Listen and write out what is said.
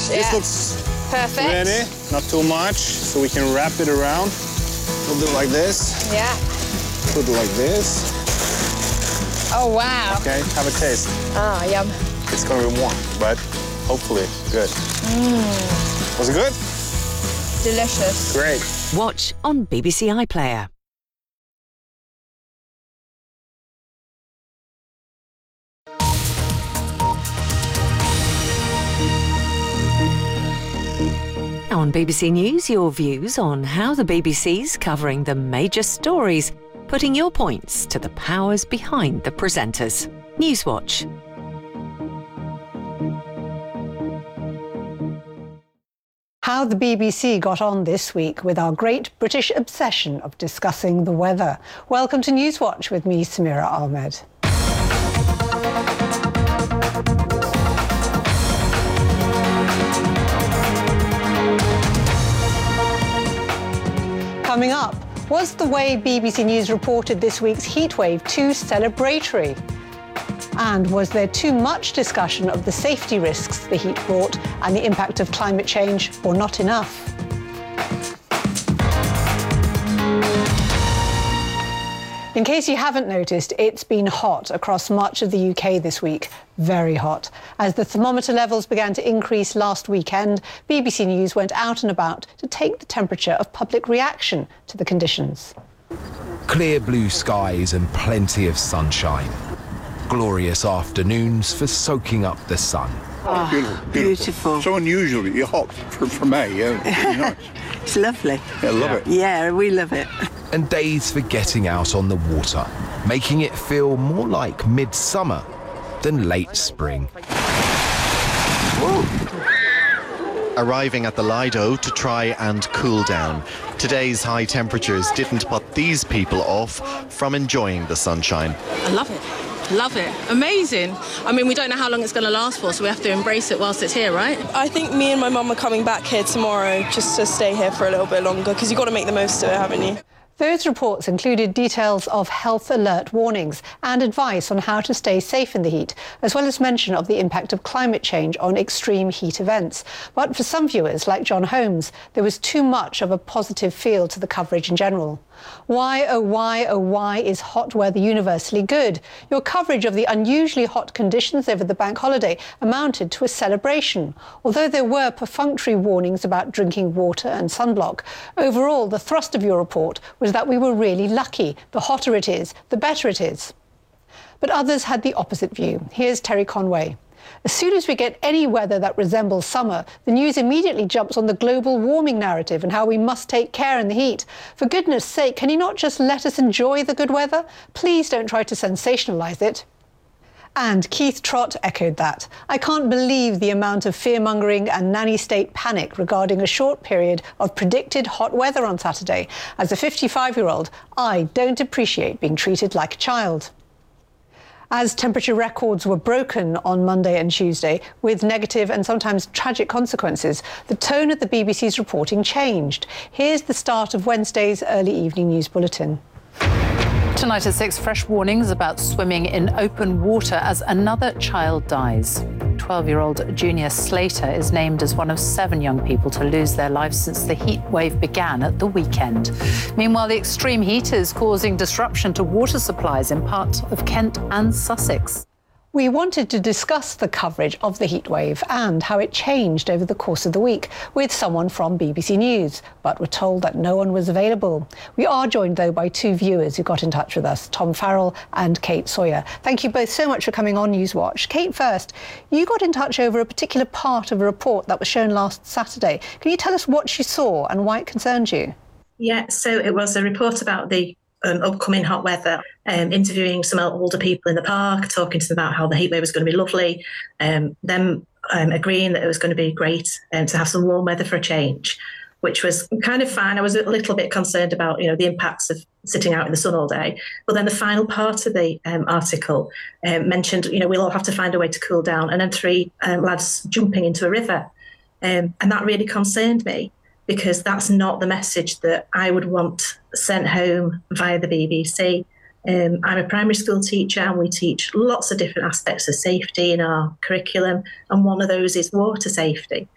This looks perfect. ready, not too much, so we can wrap it around. We'll do it like this. Yeah. Put it like this. Oh, wow. Okay, have a taste. Ah, yum. It's gonna be warm, but hopefully good. Was it good? Delicious. Great. Watch on BBC iPlayer. On BBC News, your views on how the BBC's covering the major stories, putting your points to the powers behind the presenters. Newswatch. How the BBC got on this week with our great British obsession of discussing the weather. Welcome to Newswatch with me, Samira Ahmed. Coming up, was the way BBC News reported this week's heatwave too celebratory? And was there too much discussion of the safety risks the heat brought and the impact of climate change, or not enough? In case you haven't noticed, it's been hot across much of the UK this week. Very hot. As the thermometer levels began to increase last weekend, BBC News went out and about to take the temperature of public reaction to the conditions. Clear blue skies and plenty of sunshine. Glorious afternoons for soaking up the sun. Oh, beautiful. So unusually hot for May, yeah. Really nice. It's lovely. Yeah, I love it. Yeah, we love it. And days for getting out on the water, making it feel more like midsummer than late spring. Arriving at the Lido to try and cool down. Today's high temperatures didn't put these people off from enjoying the sunshine. I love it. Love it. Amazing. I mean, we don't know how long it's going to last for, so we have to embrace it whilst it's here, right? I think me and my mum are coming back here tomorrow just to stay here for a little bit longer, because you've got to make the most of it, haven't you? Those reports included details of health alert warnings and advice on how to stay safe in the heat, as well as mention of the impact of climate change on extreme heat events. But for some viewers, like John Holmes, there was too much of a positive feel to the coverage in general. Why, oh why is hot weather universally good? Your coverage of the unusually hot conditions over the bank holiday amounted to a celebration. Although there were perfunctory warnings about drinking water and sunblock, overall the thrust of your report was that we were really lucky. The hotter it is, the better it is. But others had the opposite view. Here's Terry Conway. As soon as we get any weather that resembles summer, the news immediately jumps on the global warming narrative and how we must take care in the heat. For goodness sake, can you not just let us enjoy the good weather? Please don't try to sensationalise it. And Keith Trott echoed that. I can't believe the amount of fear-mongering and nanny state panic regarding a short period of predicted hot weather on Saturday. As a 55-year-old, I don't appreciate being treated like a child. As temperature records were broken on Monday and Tuesday, with negative and sometimes tragic consequences, the tone of the BBC's reporting changed. Here's the start of Wednesday's early evening news bulletin. Tonight at 6, fresh warnings about swimming in open water as another child dies. 12-year-old Junior Slater is named as one of 7 young people to lose their lives since the heat wave began at the weekend. Meanwhile, the extreme heat is causing disruption to water supplies in parts of Kent and Sussex. We wanted to discuss the coverage of the heatwave and how it changed over the course of the week with someone from BBC News, but were told that no one was available. We are joined, though, by 2 viewers who got in touch with us, Tom Farrell and Kate Sawyer. Thank you both so much for coming on Newswatch. Kate, first, you got in touch over a particular part of a report that was shown last Saturday. Can you tell us what you saw and why it concerned you? Yeah, so it was a report about the upcoming hot weather, interviewing some older people in the park, talking to them about how the heatwave was going to be lovely, them agreeing that it was going to be great to have some warm weather for a change, which was kind of fine. I was a little bit concerned about, the impacts of sitting out in the sun all day. But then the final part of the article mentioned, we'll all have to find a way to cool down, and then 3 lads jumping into a river. And that really concerned me, because that's not the message that I would want sent home via the BBC. I'm a primary school teacher, and we teach lots of different aspects of safety in our curriculum, and one of those is water safety.